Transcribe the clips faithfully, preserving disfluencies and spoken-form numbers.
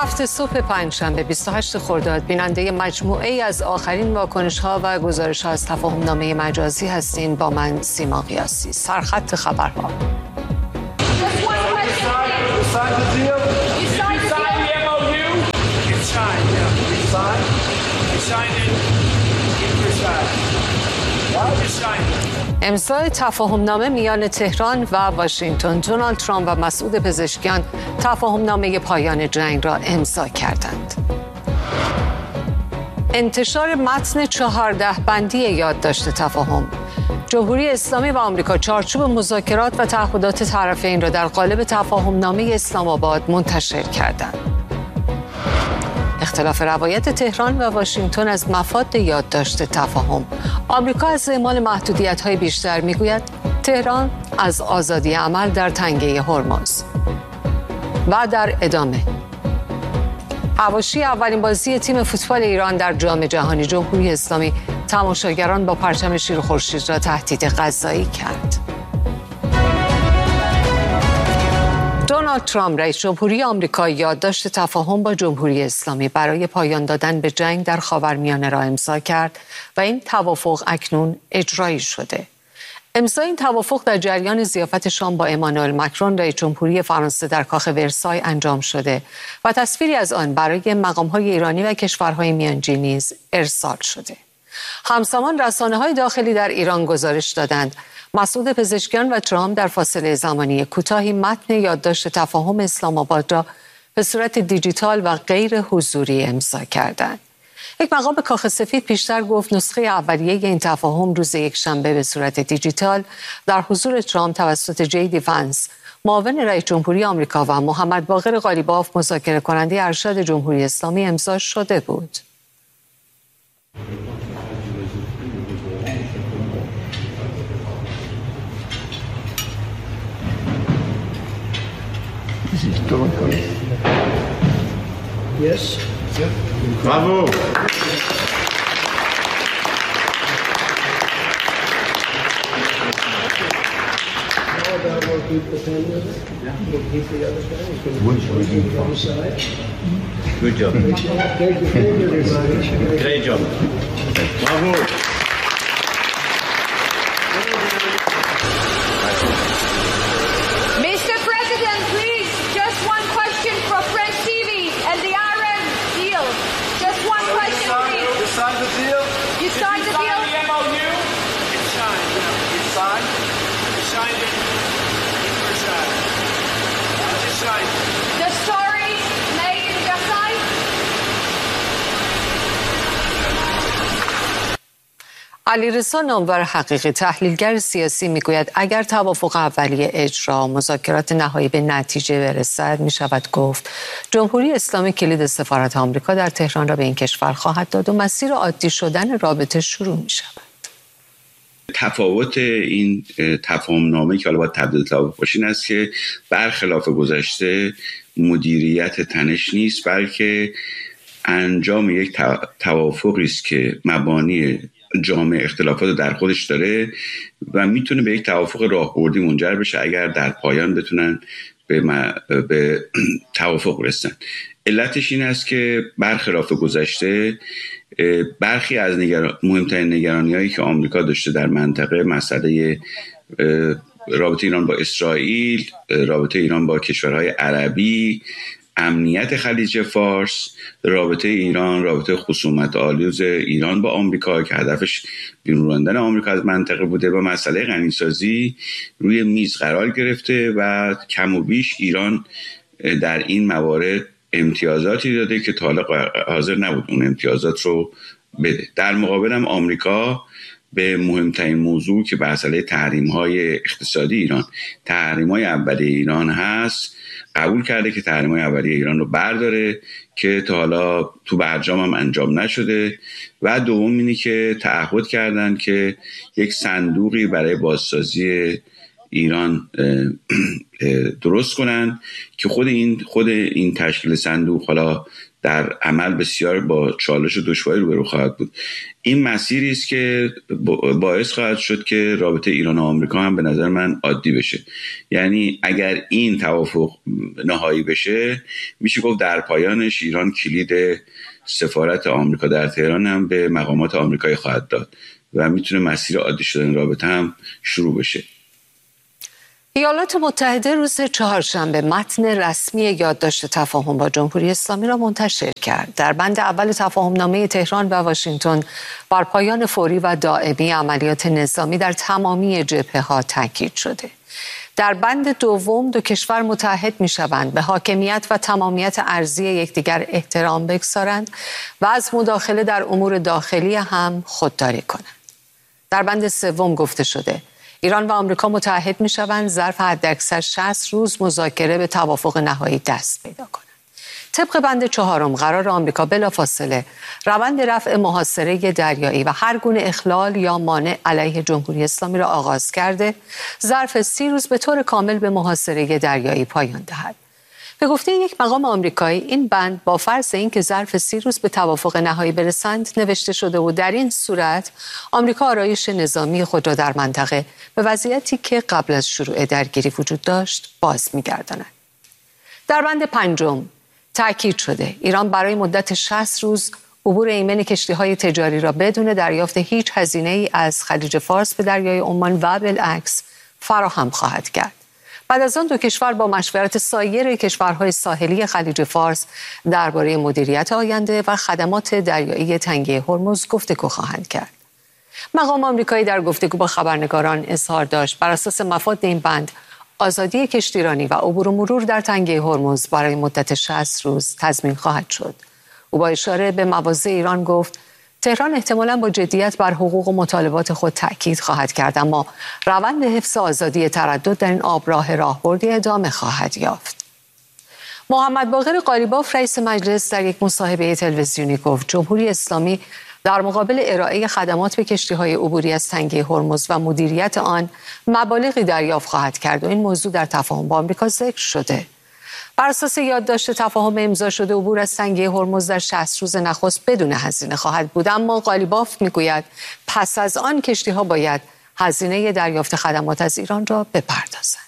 هفت صبح پنجشنبه بیست و هشت خرداد بیننده مجموعه ای از آخرین واکنش‌ها و گزارش‌ها از تفاهم‌نامه مجازی هستین. با من سیما قیاسی. سرخط خبرها. امضای تفاهم‌نامه میان تهران و واشنگتن. دونالد ترامپ و مسعود پزشکیان تفاهم‌نامه پایان جنگ را امضا کردند. انتشار متن چهارده بندی یادداشت تفاهم. جمهوری اسلامی و آمریکا چارچوب مذاکرات و تعهدات طرفین را در قالب تفاهم‌نامه اسلام آباد منتشر کردند. اختلاف روایت تهران و واشنگتن از مفاد یادداشت تفاهم. آمریکا از اعمال محدودیت‌های بیشتر میگوید، تهران از آزادی عمل در تنگه هرمز. و در ادامه حواشی اولین بازی تیم فوتبال ایران در جام جهانی. جمهوری اسلامی تماشاگران با پرچم شیر خورشید را تهدید غذایی کرد. دونالد ترامپ رئیس جمهوری آمریکا یادداشت تفاهم با جمهوری اسلامی برای پایان دادن به جنگ در خاورمیانه را امضا کرد و این توافق اکنون اجرایی شده. امضای این توافق در جریان ضیافت شام با امانوئل مکرون رئیس جمهوری فرانسه در کاخ ورسای انجام شده و تصویری از آن برای مقام‌های ایرانی و کشورهای میانجی نیز ارسال شده. همزمان رسانه‌های داخلی در ایران گزارش دادند مسعود پزشکیان و ترامپ در فاصله زمانی کوتاهی متن یادداشت تفاهم اسلام آباد را به صورت دیجیتال و غیر حضوری امضا کردند. یک مقام کاخ سفید پیشتر گفت نسخه اولیه این تفاهم روز یکشنبه به صورت دیجیتال در حضور ترامپ توسط جی دی وانس، معاون رئیس جمهوری آمریکا و محمد باقر قالیباف، مذاکره کننده ارشد جمهوری اسلامی، امضا شده بود. Yes. Bravo. We'll keep the pen with it. We'll keep the other pen. We can keep the other side. Good job. Thank you, everybody. Great job. Bravo. Mister President, please, just one question for French T V and the R M deal. Just one question, please. You signed the deal? You signed the deal? the M O U? It's signed. You signed? You signed it? You signed. You signed. The story made in Versailles? علیرضا نامور حقیقی، تحلیلگر سیاسی، میگوید اگر توافق اولیه اجرا مذاکرات نهایی به نتیجه برسد، می شود گفت جمهوری اسلامی کلید سفارت آمریکا در تهران را به این کشور خواهد داد و مسیر عادی شدن رابطه شروع می شود. تفاوت این تفاهم‌نامه که حالا باید تبدیل توافق باشه این است که برخلاف گذشته مدیریت تنش نیست، بلکه انجام یک توافقی است که مبانی جامع اختلافات رو در خودش داره و میتونه به یک توافق راهبردی منجر بشه اگر در پایان بتونن به, م... به توافق برسن. علتش این است که برخلاف گذشته برخی از نگر... مهمترین نگرانی‌هایی که آمریکا داشته در منطقه، مسئله رابطه ایران با اسرائیل، رابطه ایران با کشورهای عربی، امنیت خلیج فارس، رابطه ایران، رابطه خصومت آلوز ایران با آمریکا که هدفش بیرون راندن آمریکا از منطقه بوده و مسئله غنیسازی روی میز قرار گرفته و کم و بیش ایران در این موارد امتیازاتی داده که تا حالا حاضر نبود اون امتیازات رو بده. در مقابل هم آمریکا به مهمترین موضوع که مسئله تحریم‌های اقتصادی ایران، تحریم‌های اولیه ایران هست، قبول کرده که تحریم‌های اولیه ایران رو برداره که تا حالا تو برجام هم انجام نشده و دوم اینی که تعهد کردن که یک صندوقی برای بازسازی ایران درست کنن که خود این خود این تشکیل صندوق حالا در عمل بسیار با چالش و دشواری روبرو خواهد بود. این مسیری است که باعث خواهد شد که رابطه ایران و آمریکا هم به نظر من عادی بشه. یعنی اگر این توافق نهایی بشه، میشه گفت در پایانش ایران کلید سفارت آمریکا در تهران هم به مقامات آمریکایی خواهد داد و میتونه مسیر عادی شدن رابطه هم شروع بشه. ایالات متحده روز چهارشنبه متن رسمی یادداشت تفاهم با جمهوری اسلامی را منتشر کرد. در بند اول تفاهمنامه تهران و واشنگتن بر پایان فوری و دائمی عملیات نظامی در تمامی جبهه‌ها تاکید شده. در بند دوم دو کشور متحد می‌شوند به حاکمیت و تمامیت ارضی یکدیگر احترام بگذارند و از مداخله در امور داخلی هم خودداری کنند. در بند سوم گفته شده ایران و آمریکا متحد می‌شوند ظرف حداکثر شصت روز مذاکره به توافق نهایی دست پیدا کنند. طبق بند چهارم قرار آمریکا بلافاصله روند رفع محاصره دریایی و هر گونه اخلال یا مانع علیه جمهوری اسلامی را آغاز کرده ظرف سی روز به طور کامل به محاصره دریایی پایان دهد. به گفته یک مقام آمریکایی این بند با فرض اینکه ظرف سی روز به توافق نهایی برسند نوشته شده و در این صورت آمریکا آرایش نظامی خود را در منطقه به وضعیتی که قبل از شروع درگیری وجود داشت باز می‌گرداند. در بند پنجم تأکید شده ایران برای مدت شصت روز عبور ایمن کشتی‌های تجاری را بدون دریافت هیچ هزینه‌ای از خلیج فارس به دریای عمان و بالعکس فراهم خواهد کرد. بعد از آن دو کشور با مشورت سایر کشورهای ساحلی خلیج فارس درباره مدیریت آینده و خدمات دریایی تنگه هرمز گفتگو خواهند کرد. مقام آمریکایی در گفتگو با خبرنگاران اظهار داشت بر اساس مفاد این بند آزادی کشتیرانی و عبور و مرور در تنگه هرمز برای مدت شصت روز تضمین خواهد شد. او با اشاره به مواضع ایران گفت تهران احتمالاً با جدیت بر حقوق و مطالبات خود تأکید خواهد کرد، اما روند حفظ آزادی تردد در این آبراه راهبردی ادامه خواهد یافت. محمد باقر قالیباف رئیس مجلس در یک مصاحبه تلویزیونی گفت جمهوری اسلامی در مقابل ارائه خدمات به کشتی‌های عبوری از تنگه هرمز و مدیریت آن مبالغی دریافت خواهد کرد و این موضوع در تفاهم با آمریکا ذکر شده. بر اساس یادداشت تفاهم امضا شده عبور از تنگه هرمز در شصت روز نخست بدون هزینه خواهد بود، اما قالیباف میگوید پس از آن کشتی‌ها باید هزینه دریافت خدمات از ایران را بپردازند.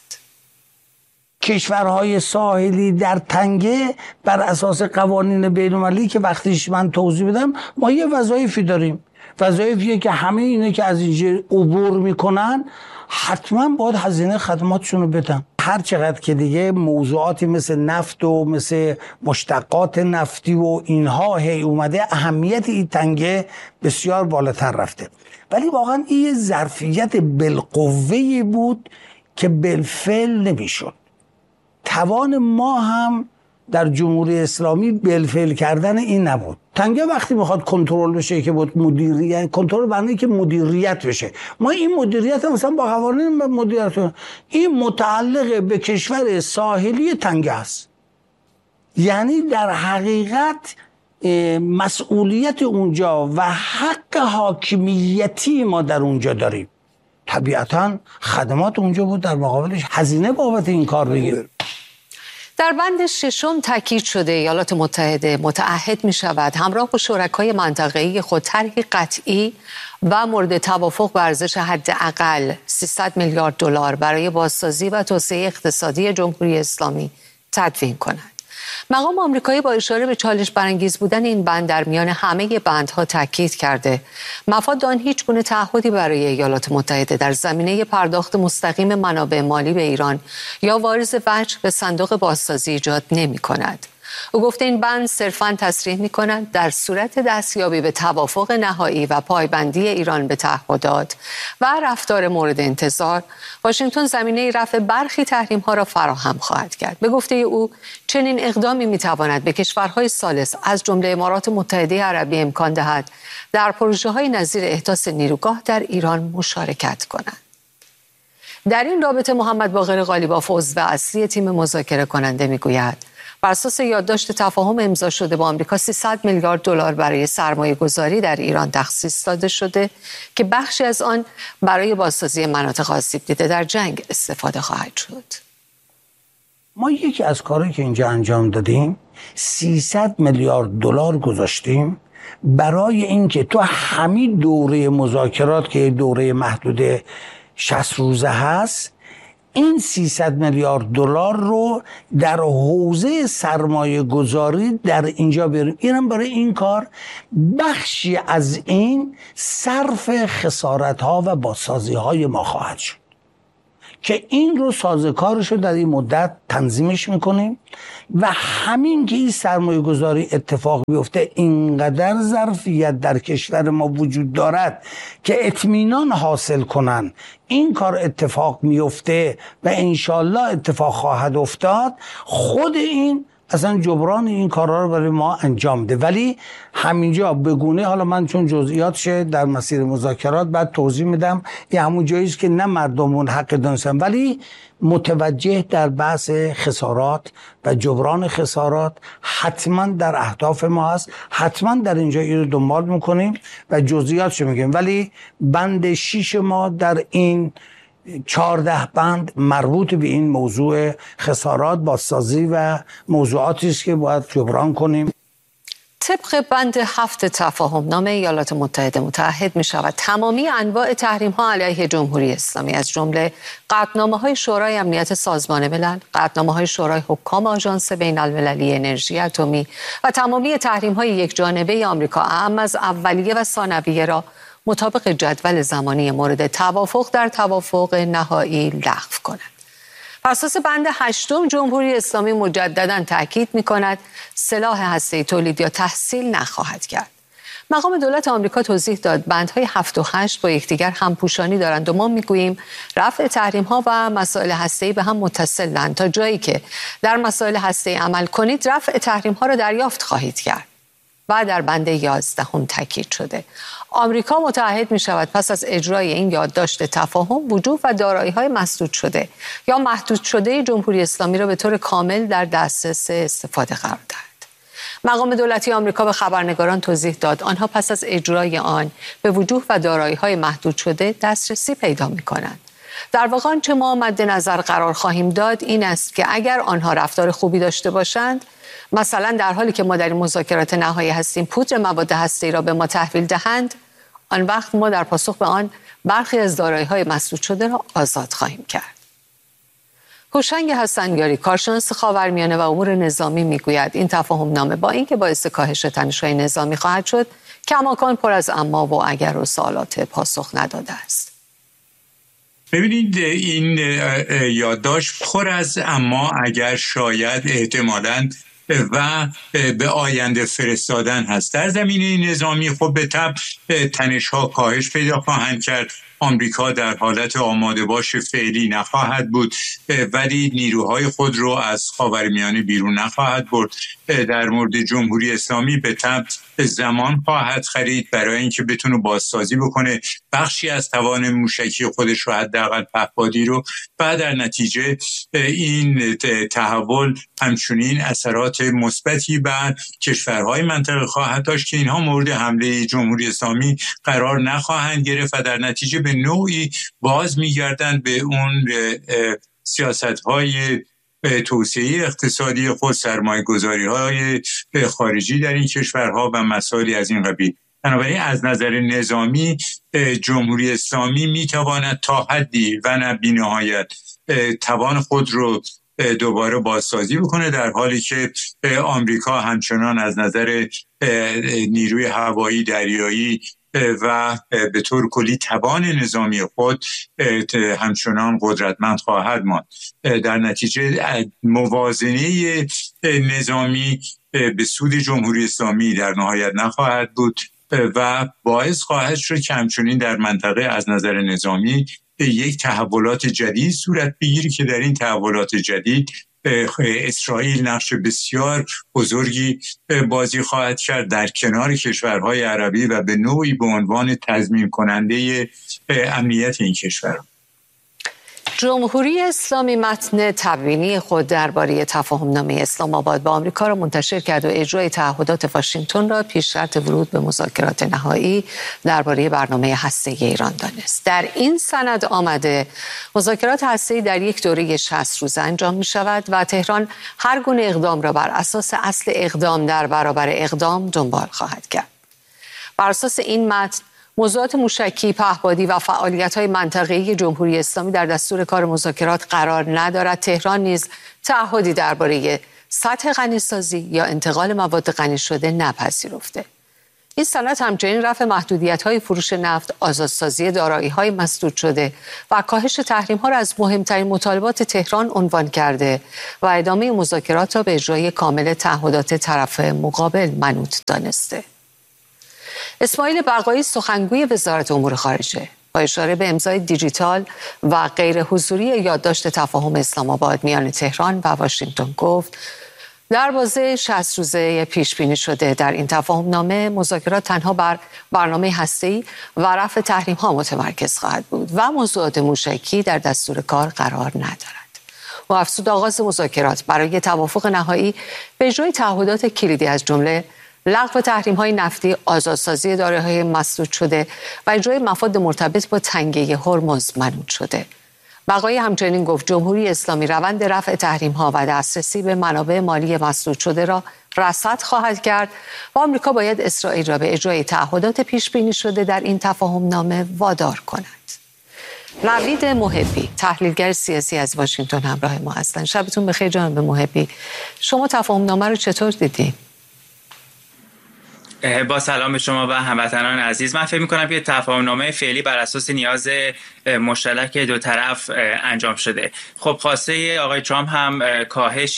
کشورهای ساحلی در تنگه بر اساس قوانین بین‌المللی که وقتیش من توضیح بدم ما یه وظایفی داریم، وظایفیه که همه اینه که از اینجا عبور میکنن حتما باید هزینه خدماتشون رو بدن. هر چقدر که دیگه موضوعاتی مثل نفت و مثل مشتقات نفتی و اینها هی اومده اهمیت این تنگه بسیار بالاتر رفته، ولی واقعا این ظرفیت بالقوه‌ای بود که بالفعل نمیشد. توان ما هم در جمهوری اسلامی بالفعل کردن این نبود. تنگه وقتی میخواد کنترل بشه که بود مدیریت کنترل برنامه که مدیریت بشه. ما این مدیریت مثلا با قوانین مدیریت این متعلق به کشور ساحلی تنگه است. یعنی در حقیقت مسئولیت اونجا و حق حاکمیتی ما در اونجا داریم. طبیعتا خدمات اونجا بود در مقابلش هزینه بابت این کار بگیره. در بند ششم تاکید شده ایالات متحده متعهد می شود همراه با شرکای منطقه‌ای خود طرحی قطعی و مورد توافق به ارزش حداقل سیصد میلیارد دلار برای بازسازی و توسعه اقتصادی جمهوری اسلامی تدوین کند. مقام آمریکایی با اشاره به چالش برانگیز بودن این بند در میان همه بندها تاکید کرده مفاد آن هیچ گونه تعهدی برای ایالات متحده در زمینه پرداخت مستقیم منابع مالی به ایران یا واریز وجه به صندوق بازسازی ایجاد نمی کند. او گفته این بند صرفاً تصریح می کند در صورت دستیابی به توافق نهایی و پایبندی ایران به تعهدات و رفتار مورد انتظار، واشنگتن زمینه رفع برخی تحریم ها را فراهم خواهد کرد. به گفته او چنین اقدامی می تواند به کشورهای ثالث از جمله امارات متحده عربی امکان دهد در پروژه های نظیر احداث نیروگاه در ایران مشارکت کنند. در این رابطه محمد باقر قالیباف عضو اصلی تیم مذاکره کننده می گوید بر اساس یادداشت تفاهم امضا شده با آمریکا سیصد میلیارد دلار برای سرمایه گذاری در ایران تخصیص داده شده که بخشی از آن برای بازسازی مناطق آسیب دیده در جنگ استفاده خواهد شد. ما یکی از کارهایی که اینجا انجام دادیم سیصد میلیارد دلار گذاشتیم برای اینکه تو همین دوره مذاکرات که دوره محدود شصت روزه هست این سیصد میلیارد دلار رو در حوزه سرمایه گذاری در اینجا بیاریم. اینم برای این کار بخشی از این صرف خسارت ها و بازسازی های ما خواهد شد که این رو سازوکارش رو در این مدت تنظیمش میکنیم و همین که این سرمایه گذاری اتفاق بیفته اینقدر ظرفیت در کشور ما وجود دارد که اطمینان حاصل کنن این کار اتفاق میفته و انشالله اتفاق خواهد افتاد. خود این اصلا جبران این کارها رو برای ما انجام ده. ولی همینجا بگونه، حالا من چون جزئیاتش در مسیر مذاکرات بعد توضیح میدم، این همون جایی است که نه مردمون حق دانستن ولی متوجه در بحث خسارات و جبران خسارات حتما در اهداف ما هست، حتما در اینجا این رو دنبال میکنیم و جزئیاتش میگیم. ولی بند شیش ما در این چهارده بند مربوط به این موضوع خسارات، بازسازی و موضوعاتی است که باید جبران کنیم. طبق بند هفت تفاهم نامه ایالات متحده متعهد می شود تمامی انواع تحریم ها علیه جمهوری اسلامی از جمله قطعنامه های شورای امنیت سازمان ملل، قطعنامه های شورای حکام آژانس بین المللی انرژی اتمی و تمامی تحریم های یک جانبه آمریکا اعم از اولیه و ثانویه را مطابق جدول زمانی مورد توافق در توافق نهایی لغو کند. بر اساس بند هشتم جمهوری اسلامی مجددا تاکید می‌کند سلاح هسته‌ای تولید یا تحصیل نخواهد کرد. مقام دولت آمریکا توضیح داد بندهای هفت و هشت با یکدیگر همپوشانی دارند و ما میگوییم رفع تحریم‌ها و مسائل هسته‌ای به هم متصلند. تا جایی که در مسائل هسته‌ای عمل کنید رفع تحریم‌ها را دریافت خواهید کرد. و در بند یازدهم تاکید شده آمریکا متعهد می شود پس از اجرای این یادداشت تفاهم وجوه و دارایی‌های مسدود شده یا محدود شده جمهوری اسلامی را به طور کامل در دسترس استفاده قرار دهد. مقام دولتی آمریکا به خبرنگاران توضیح داد آنها پس از اجرای آن به وجوه و دارایی‌های محدود شده دسترسی پیدا می کنند. در واقع آنچه ما مد نظر قرار خواهیم داد این است که اگر آنها رفتار خوبی داشته باشند، مثلا در حالی که ما در این مذاکرات نهایی هستیم پودر مواد هسته‌ای را به ما تحویل دهند، آن وقت ما در پاسخ به آن برخی از دارایی‌های مسدود شده را آزاد خواهیم کرد. هوشنگ حسنیاری کارشناس خاورمیانه و امور نظامی میگوید این تفاهم نامه با اینکه باعث کاهش تنش‌های نظامی خواهد شد کماکان پر از اما و اگر و سوالات پاسخ نداده است. ببینید این یادداشت پر از اما اگر شاید احتمالاً و به آینده فرستادن هست. در زمینه نظامی خب به طبع تنش‌ها کاهش پیدا خواهند کرد. آمریکا در حالت آماده باش فعلی نخواهد بود ولی نیروهای خود رو از خاورمیانه بیرون نخواهد برد. در مورد جمهوری اسلامی به طبع زمان خواهد خرید برای اینکه بتونه بازسازی بکنه بخشی از توان موشکی خودش رو حداقل پهپادی رو و در نتیجه این تحول همچنین اثرات مثبتی بر کشورهای منطقه خواهد داشت که اینها مورد حمله جمهوری اسلامی قرار نخواهند گرفت و در نتیجه به نوعی باز میگردند به اون سیاست‌های توسعه اقتصادی خود، سرمایه‌گذاری‌های خارجی در این کشورها و مسائلی از این قبیل. بنابراین از نظر نظامی جمهوری اسلامی میتواند تا حدی و نه بی‌نهایت توان خود رو دوباره بازسازی بکنه در حالی که آمریکا همچنان از نظر نیروی هوایی، دریایی و به طور کلی توان نظامی خود همچنان قدرتمند خواهد ماند. در نتیجه موازنه نظامی به سود جمهوری اسلامی در نهایت نخواهد بود و باعث خواهد شد که همچنین در منطقه از نظر نظامی یک تحولات جدید صورت بگیری که در این تحولات جدید اسرائیل نقش بسیار بزرگی بازی خواهد کرد در کنار کشورهای عربی و به نوعی به عنوان تضمین کننده امنیت این کشورها. جمهوری اسلامی متن تبیینی خود درباره تفاهم‌نامه اسلام آباد با آمریکا را منتشر کرد و اجرای تعهدات واشنگتن را پیش شرط ورود به مذاکرات نهایی درباره برنامه هسته‌ای ایران دانست. در این سند آمده مذاکرات هسته‌ای در یک دوره شصت روزه انجام می شود و تهران هر گونه اقدام را بر اساس اصل اقدام در برابر اقدام دنبال خواهد کرد. بر اساس این متن موضوعات موشکی، پهپادی و فعالیت‌های منطقه‌ای جمهوری اسلامی در دستور کار مذاکرات قرار ندارد. تهران نیز تعهدی درباره سطح غنیسازی یا انتقال مواد غنی شده نپذیرفته. این سند همچنین رفع محدودیت‌های فروش نفت، آزادسازی دارایی‌های مسدود شده و کاهش تحریم‌ها را از مهمترین مطالبات تهران عنوان کرده و ادامه مذاکرات را به اجرای کامل تعهدات طرف مقابل منوط دانسته. اسماعیل بقایی سخنگوی وزارت امور خارجه با اشاره به امضای دیجیتال و غیر حضوری یادداشت تفاهم اسلام آباد میان تهران و واشنگتن گفت در بازه شصت روزه پیش بینی شده در این تفاهم نامه مذاکرات تنها بر برنامه هسته‌ای و رفع تحریم ها متمرکز خواهد بود و موضوعات موشکی در دستور کار قرار ندارد. و افزود آغاز مذاکرات برای توافق نهایی به اجرای تعهدات کلیدی از جمله لغو تحریم‌های نفتی، آزادسازی دارایی‌های مسدود شده و اجرای مفاد مرتبط با تنگه هرمز منوط شده. بقایی همچنین گفت جمهوری اسلامی روند رفع تحریم‌ها و دسترسی به منابع مالی مسدود شده را رصد خواهد کرد و آمریکا باید اسرائیل را به اجرای تعهدات پیش بینی شده در این تفاهم نامه وادار کند. نوید محبی، تحلیلگر سیاسی از واشنگتن همراه ما هستند. شبتون بخیر جناب محبی. شما تفاهم نامه رو چطور دیدید؟ با سلام به شما و هموطنان عزیز. من فکر می‌کنم که تفاهم‌نامه فعلی بر اساس نیاز مشترک دو طرف انجام شده. خب خواسته آقای ترامپ هم کاهش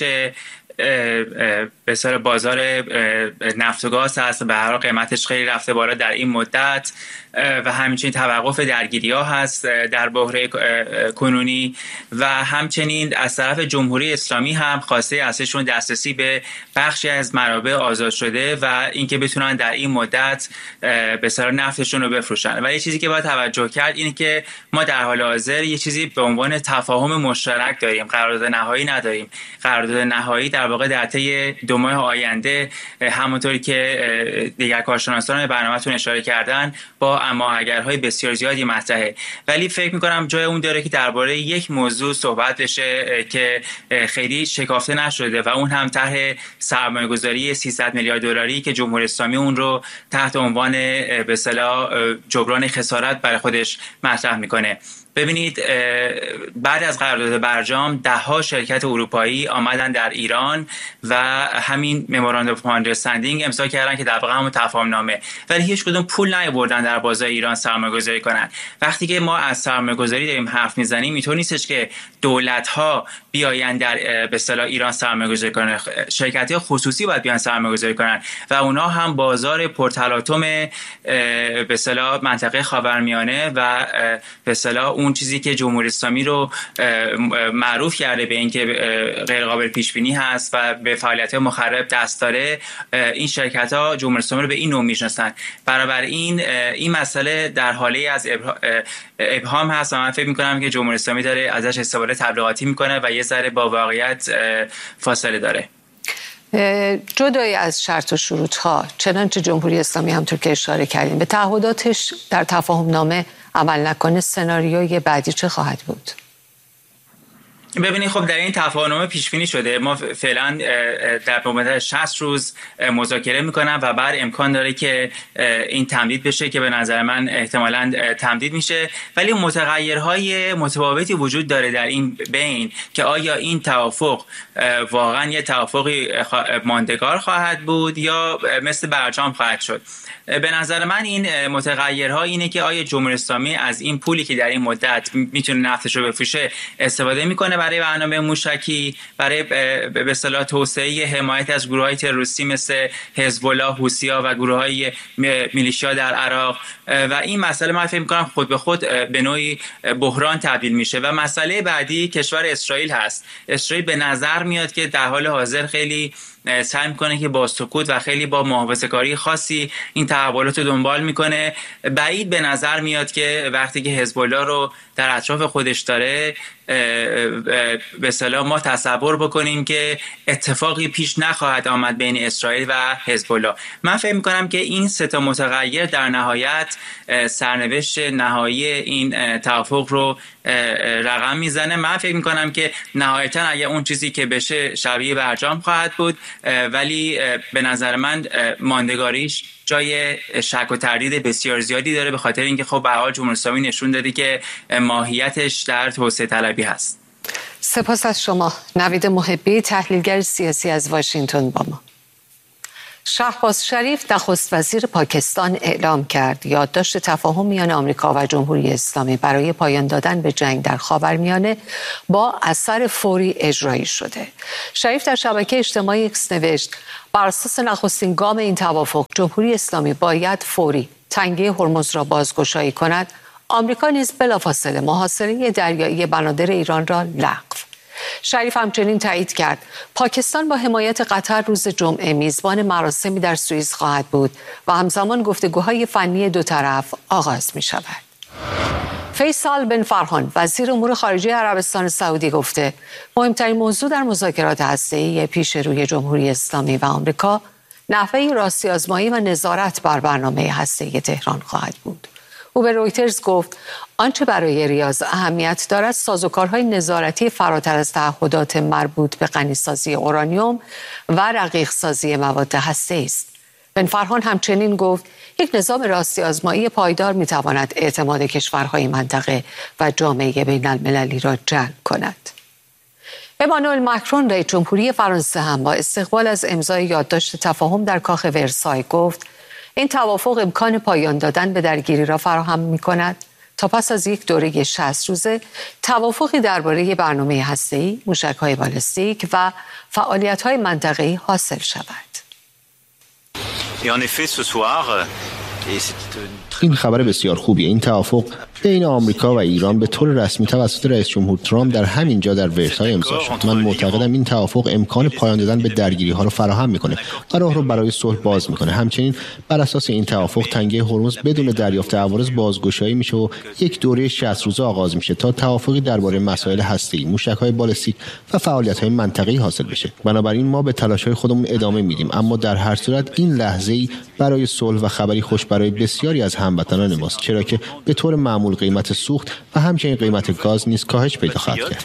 به اصطلاح بازار نفت و گاز هست، به هر حال قیمتش خیلی رفته بالا در این مدت و همچنین توقف درگیری‌ها هست در بحران کنونی و همچنین از طرف جمهوری اسلامی هم خواسته ازشون دسترسی به بخشی از منابع آزاد شده و اینکه بتونن در این مدت به اصطلاح نفتشون رو بفروشن. و یه چیزی که باید توجه کرد اینه که ما در حال حاضر یه چیزی به عنوان تفاهم مشترک داریم، قرارداد نهایی نداریم. قرارداد نهایی در واقع در طی دو ماه آینده همونطوری که دیگر کارشناسان برنامه‌تون اشاره کردن با اما اگرهای بسیار زیادی مطرحه، ولی فکر می‌کنم جای اون داره که درباره یک موضوع صحبت بشه که خیلی شکافته نشده و اون هم طرح سرمایه‌گذاری سیصد میلیارد دلاری که جمهوری اسلامی اون رو تحت عنوان به اصطلاح جبران خسارت برای خودش مطرح میکنه. ببینید بعد از قرارداد برجام ده ها شرکت اروپایی آمدن در ایران و همین مموراندوم اف آندرستندینگ امضا کردن که در واقع همون تفاهم نامه، ولی هیچ کدوم پول نیاوردن در بازار ایران سرمایه‌گذاری کنن. وقتی که ما از سرمایه‌گذاری داریم حرف میزنیم اینطور نیستش که دولت ها بیاین در به اصطلاح ایران سرمایه‌گذاری کنن، شرکت‌های خصوصی باید بیان سرمایه‌گذاری کنن و اونها هم بازار پرتلاطم به اصطلاح منطقه خاورمیانه و به اصطلاح اون چیزی که جمهوری اسلامی رو معروف کرده به اینکه غیر قابل پیش بینی هست و به فعالیت مخرب دست داره، این شرکت ها جمهوری اسلامی رو به این نوع میشناسن. بنابراین این مسئله در حاله از ابهام هست و من فکر میکنم که جمهوری اسلامی داره ازش استفاده تبلیغاتی میکنه و یه ذره با واقعیت فاصله داره. جدای از شرط و شروط ها، چنانچه جمهوری اسلامی همطور که اشاره کردیم به تعهداتش در تفاهم نامه عمل نکنه، سناریوی بعدی چه خواهد بود؟ ببینید خب در این تفاهم پیش بینی شده ما فعلا در مدت شصت روز مذاکره میکنن و بعد امکان داره که این تمدید بشه که به نظر من احتمالاً تمدید میشه، ولی متغیرهای متفاوتی وجود داره در این بین که آیا این توافق واقعا یه توافقی ماندگار خواهد بود یا مثل برجام خواهد شد. به نظر من این متغیرها اینه که آیا جمهوری اسلامی از این پولی که در این مدت میتونه نفتش رو بفروشه استفاده میکنه برای برنامه موشکی، برای به اصطلاح توسعه حمایت از گروه‌های تروریستی مثل حزب الله، حوثی‌ها و گروه‌های میلیشیا در عراق، و این مسئله من فکر می‌کنم خود به خود به نوعی بحران تبدیل میشه. و مسئله بعدی کشور اسرائیل هست. اسرائیل به نظر میاد که در حال حاضر خیلی سعی میکنه که با سکوت و خیلی با محافظه‌کاری خاصی این تحولات رو دنبال میکنه. بعید به نظر میاد که وقتی که حزب الله رو در اطراف خودش داره به اصطلاح ما تصور بکنیم که اتفاقی پیش نخواهد آمد بین اسرائیل و حزب الله. من فکر می‌کنم که این سه تا متغیر در نهایت سرنوشت نهایی این توافق رو رقم میزنه. من فکر می‌کنم که نهایتاً اگه اون چیزی که بشه شبیه برجام خواهد بود، ولی به نظر من ماندگاریش جای شک و تردید بسیار زیادی داره، به خاطر اینکه خب به هر حال جمهوری اسلامی نشون داده که ماهیتش در توسعه طلبی هست. سپاس از شما. نوید محبی، تحلیلگر سیاسی از واشنگتن با ما. شهباز شریف نخست وزیر پاکستان اعلام کرد یادداشت تفاهم میان آمریکا و جمهوری اسلامی برای پایان دادن به جنگ در خاورمیانه با اثر فوری اجرایی شده. شریف در شبکه اجتماعی ایکس نوشت بر اساس نخستین گام این توافق جمهوری اسلامی باید فوری تنگه هرمز را بازگشایی کند. آمریکا نیز بلافاصله محاصره دریایی بنادر ایران را لغو. شریف همچنین تایید کرد پاکستان با حمایت قطر روز جمعه میزبان مراسمی در سوئیس خواهد بود و همزمان گفتگوهای فنی دو طرف آغاز می شود. فیصل بن فرحان وزیر امور خارجه عربستان سعودی گفته مهمترین موضوع در مذاکرات هسته‌ای پیش روی جمهوری اسلامی و آمریکا نحوه راستی آزمایی و نظارت بر برنامه هسته‌ای تهران خواهد بود. او به رویترز گفت آنچه برای ریاض اهمیت دارد سازوکارهای نظارتی فراتر از تعهدات مربوط به غنیسازی اورانیوم و رقیق سازی مواد هسته‌ای است. بن فرحان همچنین گفت یک نظام راستی آزمایی پایدار میتواند اعتماد کشورهای منطقه و جامعه بین المللی را جلب کند. امانوئل ماکرون رئیس جمهوری فرانسه هم با استقبال از امضای یادداشت تفاهم در کاخ ورسای گفت این توافق امکان پایان دادن به درگیری را فراهم می‌کند تا پس از یک دوره شصت روزه توافقی درباره برنامه هسته‌ای، موشک‌های بالستیک و فعالیت‌های منطقه‌ای حاصل شود. این خبر بسیار خوبیه. این توافق بین آمریکا و ایران به طور رسمی توسط رئیس جمهور ترامپ در همین جا در ورسای امضا شد. من معتقدم این توافق امکان پایان دادن به درگیری‌ها را فراهم می‌کنه و راه رو برای صلح باز می‌کنه. همچنین بر اساس این توافق تنگه هرمز بدون دریافت عوارض بازگشایی میشه و یک دوره شصت روزه آغاز میشه تا توافقی درباره مسائل هسته‌ای، موشک‌های بالستیک و فعالیت‌های منطقه‌ای حاصل بشه. بنابراین ما به تلاش‌های خودمون ادامه میدیم، اما در هر صورت این لحظه‌ای برای صلح و خبری خوش برای بسیاری از هموطنان ماست، چرا که به طور معمول قیمت سوخت و همچنین قیمت گاز نیز کاهش پیدا خواهد کرد.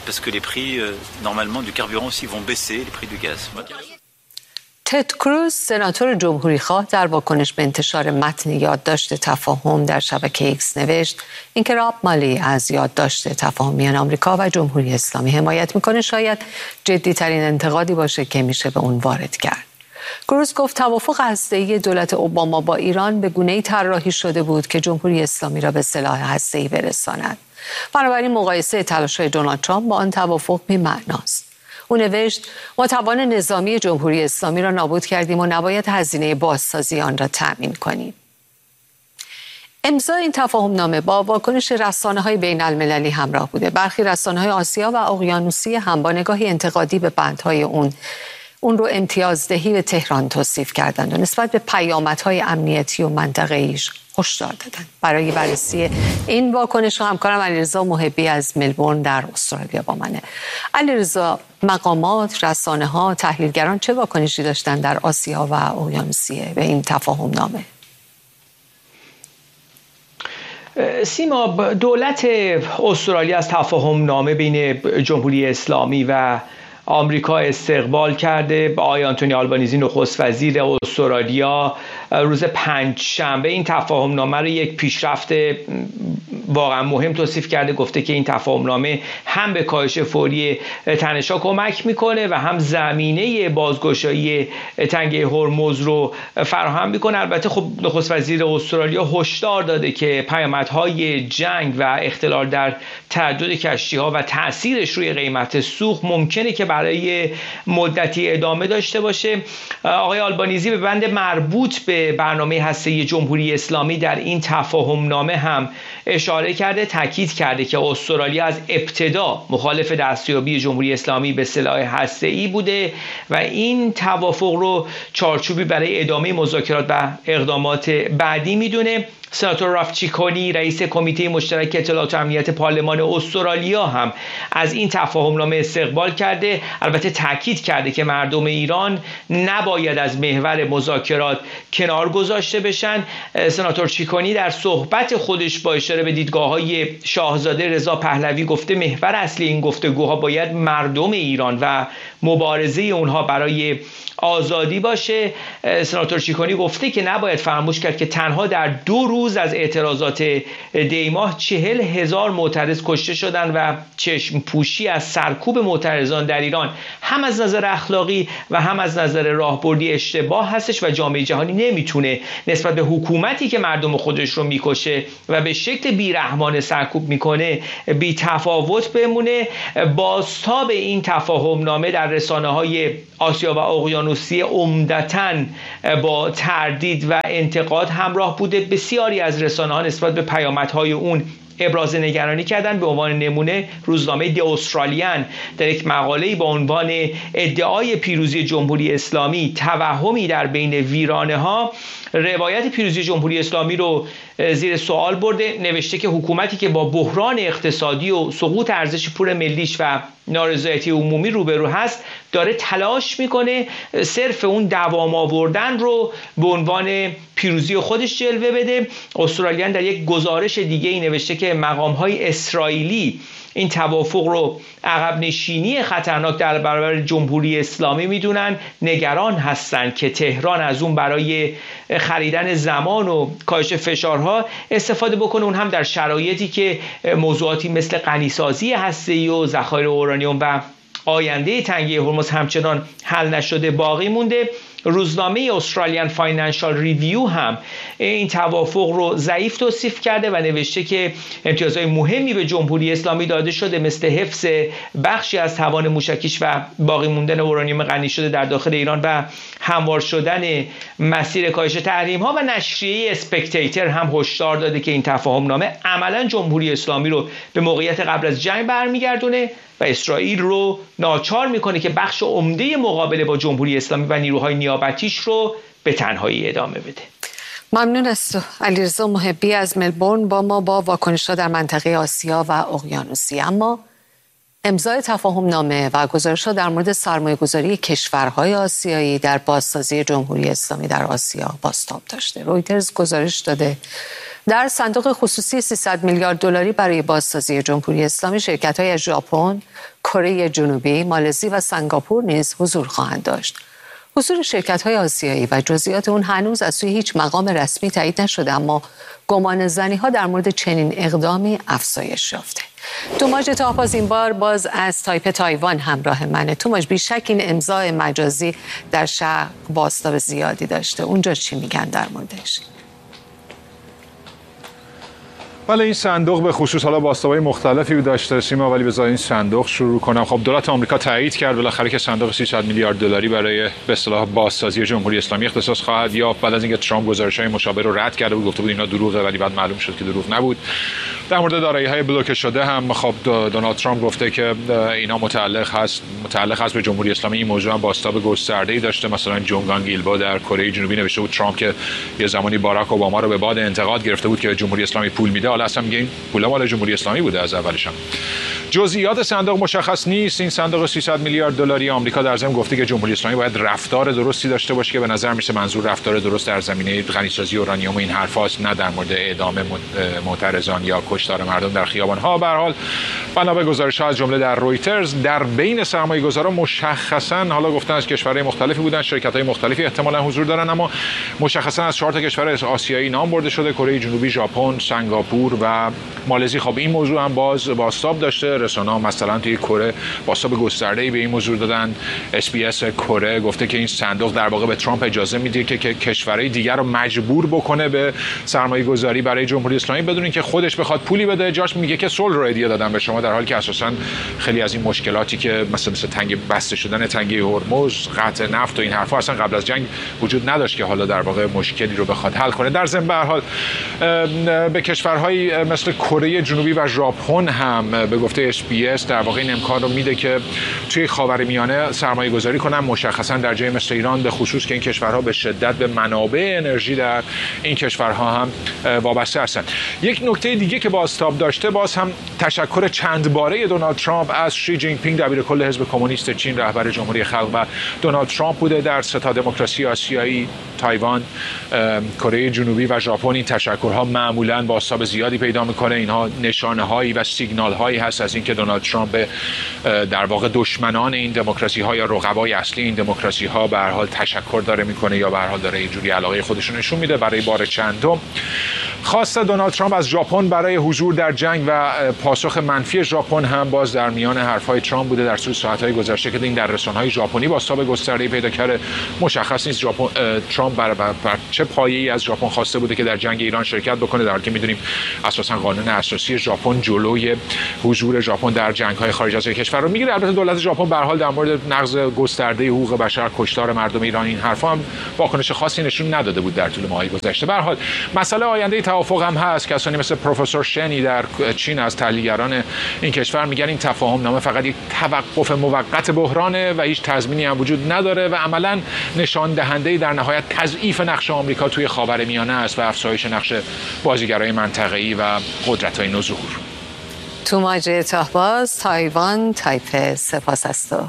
تد کروز سناتور جمهوری‌خواه در واکنش به انتشار متن یادداشت تفاهم در شبکه ایکس نوشت اینکه راب مالی از یادداشت تفاهم میان آمریکا و جمهوری اسلامی حمایت میکنه شاید جدی‌ترین انتقادی باشه که میشه به اون وارد کرد. کروز گفت توافق هسته‌ای دولت اوباما با ایران به گونه‌ای طراحی شده بود که جمهوری اسلامی را به سلاح هسته‌ای برساند. بنابراین مقایسه تلاش‌های دونالد ترامپ با آن توافق بی‌معناست. او نوشت ما توان نظامی جمهوری اسلامی را نابود کردیم و نباید هزینه بازسازی آن را تأمین کنیم. امضای این تفاهم نامه با واکنش رسانه‌های بین المللی همراه بوده. برخی رسانه‌های آسیا و اقیانوسی هم با نگاهی انتقادی به بندهای اون اون رو امتیازدهی به تهران توصیف کردند و نسبت به پیامدهای امنیتی و منطقه‌ایش هشدار دادند. برای بررسی این واکنش همکارم علیرضا محبی از ملبورن در استرالیا با منه. علیرضا، مقامات، رسانه‌ها، تحلیلگران چه واکنشی داشتن در آسیا و اقیانوسیه به این تفاهم نامه؟ سیما، دولت استرالیا از تفاهم نامه بین جمهوری اسلامی و آمریکا استقبال کرده. آقای آنتونی آلبانیزی نخست وزیر استرالیا روز پنج شنبه این تفاهم نامه رو یک پیشرفت واقعا مهم توصیف کرده. گفته که این تفاهم نامه هم به کاهش فوری تنش‌ها کمک میکنه و هم زمینه بازگشایی تنگه هرمز رو فراهم میکنه. البته خب نخست وزیر استرالیا هشدار داده که پیامدهای جنگ و اختلال در تعدد کشتی‌ها و تاثیرش روی قیمت سوخت ممکنه که برای مدتی ادامه داشته باشه. آقای آلبانیزی به بند مربوط به برنامه هسته‌ای جمهوری اسلامی در این تفاهم نامه هم اشاره کرده، تاکید کرده که استرالیا از ابتدا مخالف دستیابی جمهوری اسلامی به سلاح هسته‌ای بوده و این توافق رو چارچوبی برای ادامه مذاکرات و اقدامات بعدی میدونه. سناتور راف چیکونی رئیس کمیته مشترک اطلاعات و امنیت پارلمان استرالیا هم از این تفاهم نامه استقبال کرده. البته تاکید کرده که مردم ایران نباید از محور مذاکرات کنار گذاشته بشن. سناتور چیکونی در صحبت خودش با اشاره به دیدگاه‌های شاهزاده رضا پهلوی گفته محور اصلی این گفتگوها باید مردم ایران و مبارزه اونها برای آزادی باشه. سناتور چیکونی گفته که نباید فراموش کرد که تنها در دو روز از اعتراضات دیماه چهل هزار معترض کشته شدن و چشم پوشی از سرکوب معترضان در ایران هم از نظر اخلاقی و هم از نظر راهبردی اشتباه هستش و جامعه جهانی نمیتونه نسبت به حکومتی که مردم خودش رو میکشه و به شکل بیرحمانه سرکوب میکنه بی تفاوت بمونه. بازتاب این تفاهم نامه در رسانه‌های آسیا و اقیانوسیه عمدتاً با تردید و انتقاد همراه بوده. بسیاری از رسانه‌ها نسبت به پیامدهای اون ابراز نگرانی کردن. به عنوان نمونه روزنامه دی استرالیان در یک مقاله‌ای با عنوان ادعای پیروزی جمهوری اسلامی توهمی در بین ویرانه‌ها روایت پیروزی جمهوری اسلامی رو زیر سوال برده. نوشته که حکومتی که با بحران اقتصادی و سقوط ارزش پول ملیش و نارضایتی عمومی روبرو هست داره تلاش میکنه صرف اون دوام آوردن رو به عنوان پیروزی خودش جلوه بده. استرالیان در یک گزارش دیگه ای نوشته که مقام‌های اسرائیلی این توافق رو عقب نشینی خطرناک در برابر جمهوری اسلامی میدونن. نگران هستن که تهران از اون برای خریدن زمان و کاهش فشارها استفاده بکنه، اون هم در شرایطی که موضوعاتی مثل غنیسازی هسته‌ای و ذخایر اورانیوم و آینده تنگه هرمز همچنان حل نشده باقی مونده. روزنامه استرالیان فاینانشال ریویو هم این توافق رو ضعیف توصیف کرده و نوشته که امتیازهای مهمی به جمهوری اسلامی داده شده مثل حفظ بخشی از توان موشکیش و باقی موندن اورانیوم غنی شده در داخل ایران و هموار شدن مسیر کاهش تحریم ها. و نشریه اسپکتیتر هم هشدار داده که این تفاهم نامه عملا جمهوری اسلامی رو به موقعیت قبل از جنگ برمیگردونه و اسرائیل رو ناچار میکنه که بخش عمده مقابله با جمهوری اسلامی و نیروهای نیابتیش رو به تنهایی ادامه بده. ممنون است علیرضا محبی از ملبورن با ما با واکنش‌ها در منطقه آسیا و اقیانوسیه. اما امضای تفاهم نامه و گزارش‌ها در مورد سرمایه‌گذاری کشورهای آسیایی در بازسازی جمهوری اسلامی در آسیا بازتاب داشته. رویترز گزارش داده در صندوق خصوصی سیصد میلیارد دلاری برای بازسازی جمهوری اسلامی شرکت‌های از ژاپن، کره جنوبی، مالزی و سنگاپور نیز حضور خواهند داشت. حضور شرکت‌های آسیایی و جزئیات اون هنوز از سوی هیچ مقام رسمی تایید نشده، اما گمان زنی‌ها در مورد چنین اقدامی افزایش یافته. توماج تاپاز این بار باز از تایپه تایوان همراه منه. توماج، بیشک این امضای مجازی در شرق بازتاب زیادی داشته. اونجا چی میگن در موردش؟ بله، این صندوق به خصوص حالا بازتاب‌های مختلفی داشته سیما، ولی بذار این صندوق شروع کنم. خب دولت آمریکا تایید کرد بالاخره که صندوق سیصد میلیارد دلاری برای به اصطلاح بازسازی جمهوری اسلامی اختصاص خواهد یافت بعد از اینکه ترامپ گزارش‌های مشابه رو رد کرده بود، گفته بود اینا دروغه، ولی بعد معلوم شد که دروغ نبود. در مورد دارایی‌های بلوکه شده هم خب دونالد ترامپ گفته که اینا متعلق هست متعلق هست به جمهوری اسلامی. این موضوع هم بازتاب گسترده‌ای داشته. مثلا جونگان گیلبا در کره جنوبی نوشته بود ترامپ که یه زمانی باراک اوباما رو به باد انتقاد گرفته بود که جمهوری اسلامی پول میده، حالا اصلا میگه این پول مال جمهوری اسلامی بوده از اولش هم. جزئیات صندوق مشخص نیست. این صندوق سیصد میلیارد دلاری آمریکا در ضمن گفته که جمهوری اسلامی باید رفتار درستی داشته باشه که به نظر میسه منظور رفتار درست در زمینه غنیسازی اورانیوم و این حرفاست، نه در مورد اعدام معترضان یا کشتار مردم در خیابان‌ها. به هر حال بنا به گزارش‌ها از جمله در رویترز در بین سرمایه‌گذاران مشخصاً حالا گفتن از کشورهای مختلفی بودن، شرکت‌های مختلفی احتمالاً حضور دارن، اما مشخصاً از چهار تا کشور آسیایی نام برده شده: کره جنوبی، ژاپن، سنگاپور و مالزی. خب این موضوع هم باز بازتاب داشته. رسانه‌ها مثلا توی کره بازتاب گسترده‌ای به این موضوع دادن. اس بی اس کره گفته که این صندوق در واقع به ترامپ اجازه میده که کشورهای دیگر رو مجبور بکنه به سرمایه‌گذاری برای جمهوری اسلامی بدون اینکه خودش بخواد پولی بده. جاش میگه که صلح رو هدیه دادن به شما، در حالی که اساساً خیلی از این مشکلاتی که مثلا مثل تنگ بسته شدن تنگه هرمز، قطع نفت و این حرفا اصلا قبل از جنگ وجود نداشت که حالا در واقع مشکلی رو بخواد حل کنه. در ضمن به هر حال به کشورهای مثل کره جنوبی و ژاپن هم به گفته اس بی اس در واقع این امکان رو میده که توی خاورمیانه سرمایه گذاری کنن، مشخصا در جای مثل ایران، به خصوص که این کشورها به شدت به منابع انرژی در این کشورها هم وابسته هستند. یک نکته دیگه که بازتاب داشته باز هم تشکر چند باره دونالد ترامپ از شی جین پینگ دبیرکل حزب کمونیست چین، رهبر جمهوری خلق، و دونالد ترامپ بوده. در سه تا دموکراسی آسیایی، تایوان، کره جنوبی و ژاپن، این تشکرها معمولاً بازتاب زیادی پیدا میکنه. اینها نشانه‌هایی و سیگنال‌هایی هست از اینکه دونالد ترامپ در واقع دشمنان این دموکراسی‌ها یا رقبای اصلی این دموکراسی‌ها به هر حال تشکر داره میکنه یا به هر حال داره اینجوری علاقه خودش رو نشون میده. برای بار چندم خواست دونالد ترامپ از ژاپن برای حضور در جنگ و پاسخ منفی ژاپن هم باز در میان حرف‌های ترامپ بوده در طول ساعت‌های گذشته که این در رسانه‌های ژاپنی بازتاب گسترده‌ای پیدا کرده. مشخص نیست ژاپن ترامپ بر, بر, بر چه پایه‌ای از ژاپن خواسته بوده که در جنگ ایران شرکت بکنه، در حالی که می‌دونیم اساساً قانون اساسی ژاپن جلوی حضور ژاپن در جنگ‌های خارج از کشور رو میگیره. البته دولت ژاپن به هر حال در مورد نقض گسترده حقوق بشر، کشتار مردم ایران، این حرفا هم واکنش خاصی نشون نداده بود در طول ماه‌های گذشته. به هر حال مسئله آینده توافق هم هست. کسانی مثل پروفسور شنی در چین از تحلیلگران این کشور میگن این تفاهم نامه فقط یک توقف موقت بحرانه و هیچ تضمینی هم وجود نداره و عملاً نشان دهنده در نهایت تضعیف نقش آمریکا توی خاورمیانه است و افزایش نقش بازیگرای منطقه‌ای و قدرت‌های نوظهور. توماج تاهباز، تایوان، تایپه. سپاس از تو.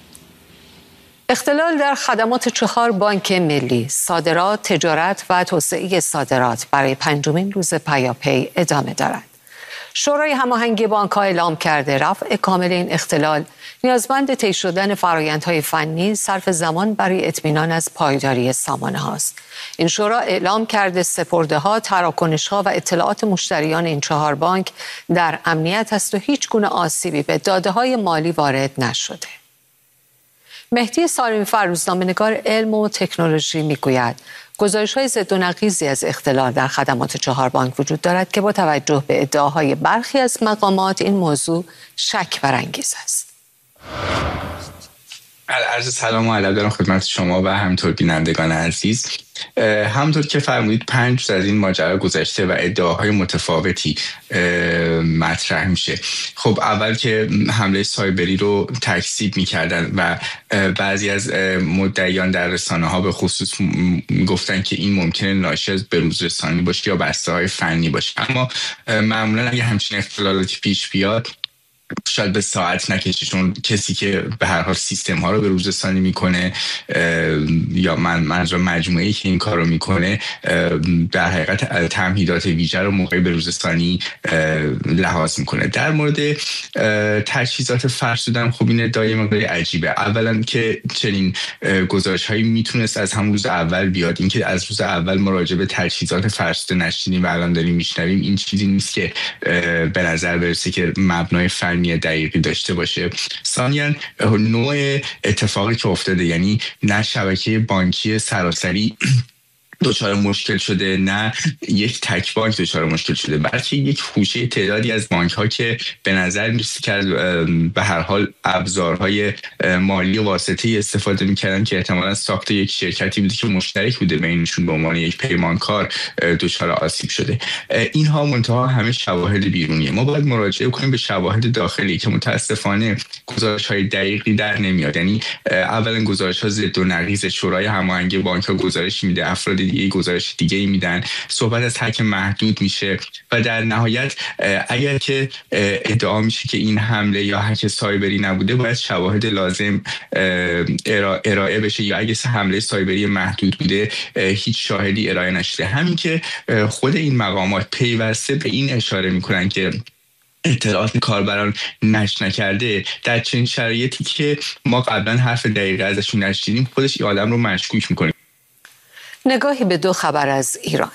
اختلال در خدمات چهار بانک ملی، صادرات، تجارت و توسعه صادرات برای پنجمین روز پیاپی ادامه دارد. شورای هماهنگی بانک‌ها اعلام کرده رفع کامل این اختلال نیازمند طی شدن فرآیندهای فنی، صرف زمان برای اطمینان از پایداری سامانه هاست. این شورا اعلام کرده سپرده‌ها، تراکنش‌ها و اطلاعات مشتریان این چهار بانک در امنیت است و هیچ گونه آسیبی به داده‌های مالی وارد نشده. مهدی سالمی فر، روزنامه‌نگار علم و تکنولوژی، میگوید گزارش‌های ضد و نقیضی از اختلال در خدمات چهار بانک وجود دارد که با توجه به ادعاهای برخی از مقامات این موضوع شک برانگیز است. عرض سلام و ادب دارم خدمت شما و همینطور بینندگان عزیز. همونطور که فرمودید پنج روز از این ماجرا گذشته و ادعاهای متفاوتی مطرح میشه. خب اول که حمله سایبری رو تکذیب میکردن و بعضی از مدعیان در رسانه ها به خصوص گفتن که این ممکنه ناشی از بروز رسانی باشه یا بسته های فنی باشه، اما معمولا اگه همچین اختلالاتی پیش بیاد شاید به ساعت نکشه، چون کسی که به هر حال سیستم ها رو به روز رسانی میکنه یا من منظور مجموعه‌ای که این کار رو میکنه در حقیقت تمهیدات ویژه رو موقعی به روز رسانی لحاظ میکنه. در مورد تجهیزات فرسودن خب این ادعای مقداری عجیبه. اولا که چنین گزارش هایی میتونست از همون روز اول بیاد، اینکه از روز اول مراجعه به تجهیزات فرسوده نشینیم و الان داریم میشنویم، این چیزی نیست که به نظر برسه که مبنای فنی دقیقی داشته باشه. ثانیاً نوع اتفاقی که افتاده، یعنی نه شبکه بانکی سراسری دچار مشکل شده، نه یک تک بانک دچار مشکل شده، بلکه یک خوشه تعدادی از بانک ها که به نظر میرسه که به هر حال ابزارهای مالی واسطه‌ای استفاده میکردن که احتمالاً ساخت یک شرکتی بوده که مشترک بوده بینشون به عنوان یک پیمانکار دچار آسیب شده. اینها منتها همه شواهد بیرونیه. ما باید مراجعه کنیم به شواهد داخلی که متاسفانه گزارش های دقیقی در نمیاد. یعنی اولا گزارش ها ضد و نقیض، شورای هماهنگی بانک ها گزارش میده، افراد دیگه گزارش دیگه میدن، صحبت از هک محدود میشه و در نهایت اگر که ادعا میشه که این حمله یا هک سایبری نبوده باید شواهد لازم ارائه بشه، یا اگه حمله سایبری محدود بوده هیچ شاهدی ارائه نشده. همین که خود این مقامات پیوسته به این اشاره میکنن که اطلاعات کاربران نشر نکرده، در چنین شرایطی که ما قبلا حرف دقیقه ازشون نشیدیم خودش این آدم رو مشکوک میکنه. نگاهی به دو خبر از ایران.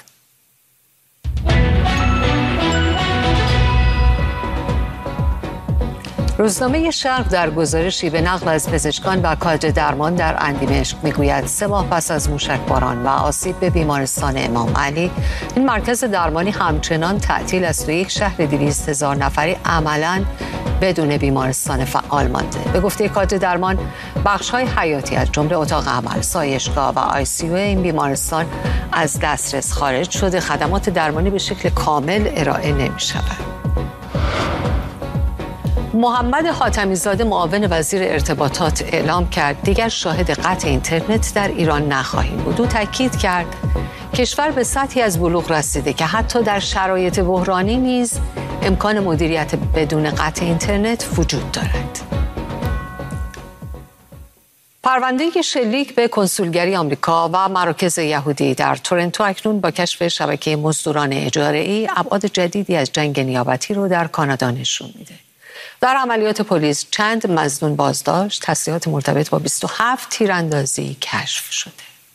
روزنامه شرق در گزارشی به نقل از پزشکان و کادر درمان در اندیمشق میگوید سه ماه پس از موشکباران و آسیب به بیمارستان امام علی، این مرکز درمانی همچنان تعطیل است و یک شهر دویست هزار نفری عملاً بدون بیمارستان فعال مانده. به گفته کادر درمان، بخش‌های حیاتی از جمله اتاق عمل، سایشگاه و آی سی یو این بیمارستان از دسترس خارج شده. خدمات درمانی به شکل کامل ارائه نمی‌شود. محمد خاتمی زاده معاون وزیر ارتباطات اعلام کرد دیگر شاهد قطع اینترنت در ایران نخواهیم بود. او تاکید کرد کشور به سطحی از بلوغ رسیده که حتی در شرایط بحرانی نیز امکان مدیریت بدون قطع اینترنت وجود دارد. پرونده شلیک به کنسولگری آمریکا و مراکز یهودی در تورنتو اکنون با کشف شبکه مزدوران اجاره‌ای ابعاد جدیدی از جنگ نیابتی رو در کانادا نشون میده. در عملیات پلیس چند مظنون بازداشت، تسلیحات مرتبط با بیست و هفت تیراندازی کشف شده.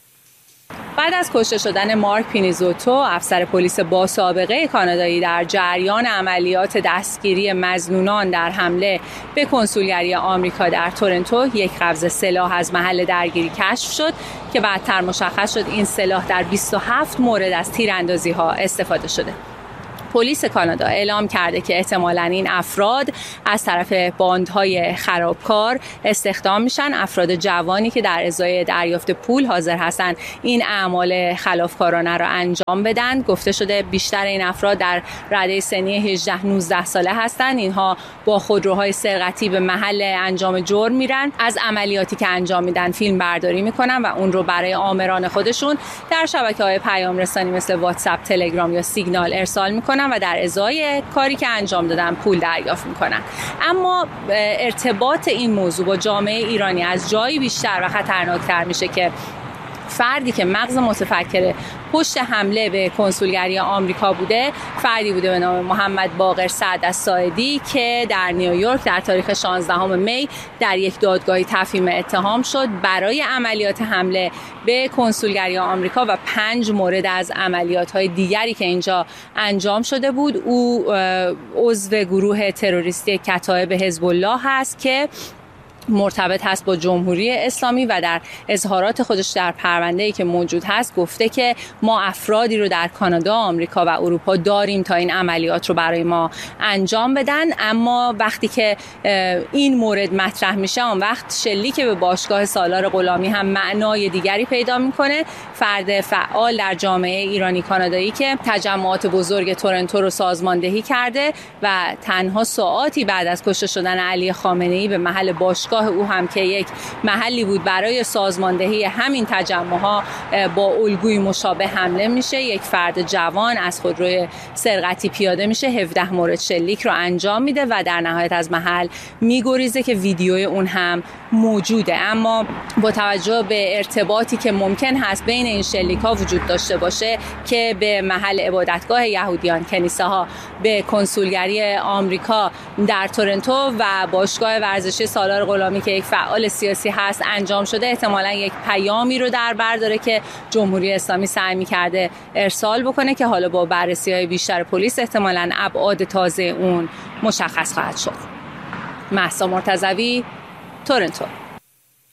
بعد از کشته شدن مارک پینیزوتو، افسر پلیس با سابقه کانادایی در جریان عملیات دستگیری مظنونان در حمله به کنسولگری آمریکا در تورنتو، یک قبض سلاح از محل درگیری کشف شد که بعدتر مشخص شد این سلاح در بیست و هفت مورد از تیراندازی‌ها استفاده شده. پلیس کانادا اعلام کرده که احتمالاً این افراد از طرف باندهای خرابکار استخدام میشن، افراد جوانی که در ازای دریافت پول حاضر هستن این اعمال خلافکارانه را انجام بدن. گفته شده بیشتر این افراد در رده سنی هجده نوزده ساله هستند. اینها با خودروهای سرقتی به محل انجام جرم میرن، از عملیاتی که انجام میدن فیلم برداری میکنن و اون رو برای آمران خودشون در شبکه‌های پیام رسانی مثل واتساپ، تلگرام یا سیگنال ارسال میکنن و در ازای کاری که انجام دادن پول دریافت میکنن. اما ارتباط این موضوع با جامعه ایرانی از جایی بیشتر و خطرناکتر میشه که فردی که مغز متفکر پشت حمله به کنسولگری آمریکا بوده، فردی بوده به نام محمد باقر سعد الساعدی که در نیویورک در تاریخ شانزدهم می در یک دادگاهی تفهیم اتهام شد برای عملیات حمله به کنسولگری آمریکا و پنج مورد از عملیات‌های دیگری که اینجا انجام شده بود. او عضو گروه تروریستی کتایب حزب الله هست که مرتبط هست با جمهوری اسلامی و در اظهارات خودش در پرونده‌ای که موجود هست گفته که ما افرادی رو در کانادا، آمریکا و اروپا داریم تا این عملیات رو برای ما انجام بدن. اما وقتی که این مورد مطرح میشه، آن وقت شلیک به باشگاه سالار غلامی هم معنای دیگری پیدا میکنه. فرد فعال در جامعه ایرانی کانادایی که تجمعات بزرگ تورنتو رو سازماندهی کرده و تنها ساعاتی بعد از کشته شدن علی خامنه‌ای به محل باشگاه او هم که یک محلی بود برای سازماندهی همین تجمعها با الگوی مشابه حمله میشه. یک فرد جوان از خودروی سرقتی پیاده میشه، هفده مورد شلیک رو انجام میده و در نهایت از محل میگریزه که ویدیوی اون هم موجوده. اما با توجه به ارتباطی که ممکن هست بین این شلیک ها وجود داشته باشه که به محل عبادتگاه یهودیان، کنیسه ها، به کنسولگری آمریکا در تورنتو و باشگاه ورزشی سالار غلامی که یک فعال سیاسی هست انجام شده، احتمالاً یک پیامی رو در بر داره که جمهوری اسلامی سعی می‌کرده ارسال بکنه که حالا با بررسی‌های بیشتر پلیس احتمالاً ابعاد تازه اون مشخص خواهد شد. مهسا مرتضوی، تورنتو.